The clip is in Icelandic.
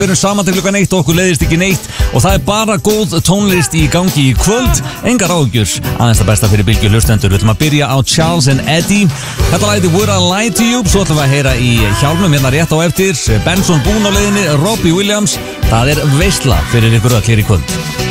Við erum saman til klukkan 1 og okkur leiðist ekki neitt og það er bara góð tónlist í gangi í kvöld. Engar áhugjur, aðeins það besta fyrir Bylgju hlustendur. Við ætlum að byrja á Charles and Eddie. Þetta lagði Would I Lie to You. Svo ætlum við að heyra í Hjálmum hérna rétt á eftir. Benson búinn á leiðinni, Robbie Williams. Það er veisla fyrir ykkur öll hér í kvöld.